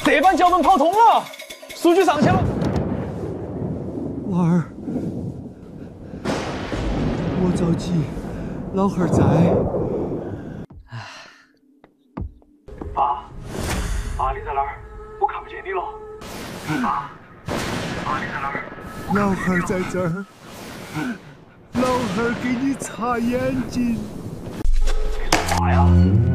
这班脚本跑通了，数据上去了。 娃儿，莫着急，老汉儿在。 爸，你在哪儿？我看不见你了。爸，你在哪儿？ 老汉儿在这儿，老汉儿给你擦眼睛。 你说啥呀？